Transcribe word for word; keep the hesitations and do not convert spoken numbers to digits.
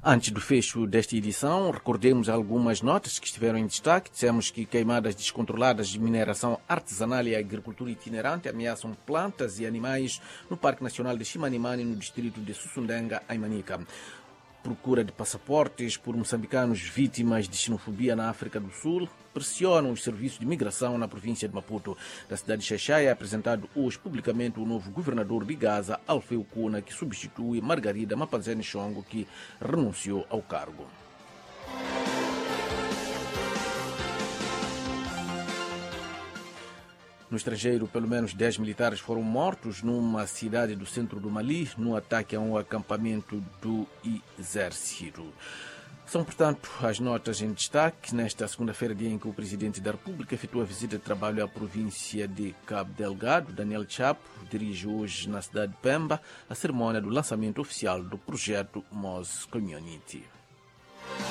Antes do fecho desta edição, recordemos algumas notas que estiveram em destaque. Dissemos que queimadas descontroladas de mineração artesanal e agricultura itinerante ameaçam plantas e animais no Parque Nacional de Chimanimani, no distrito de Sussundenga, em Manica. Procura de passaportes por moçambicanos vítimas de xenofobia na África do Sul pressionam os serviços de migração na província de Maputo. Da cidade de Xaixai é apresentado hoje publicamente o novo governador de Gaza, Alfeu Kuna, que substitui Margarida Mapanzene Chongo, que renunciou ao cargo. No estrangeiro, pelo menos dez militares foram mortos numa cidade do centro do Mali, num ataque a um acampamento do exército. São, portanto, as notas em destaque nesta segunda-feira, dia em que o Presidente da República efetua a visita de trabalho à província de Cabo Delgado. Daniel Chapo dirige hoje na cidade de Pemba a cerimônia do lançamento oficial do projeto Mos Community.